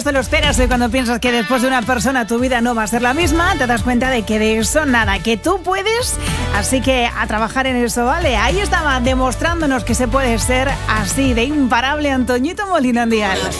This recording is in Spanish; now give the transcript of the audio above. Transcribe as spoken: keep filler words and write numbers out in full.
te lo esperas, y cuando piensas que después de una persona tu vida no va a ser la misma, te das cuenta de que de eso nada, que tú puedes, así que a trabajar en eso, ¿vale? Ahí estaba demostrándonos que se puede ser así de imparable Antoñito Molina en Dial.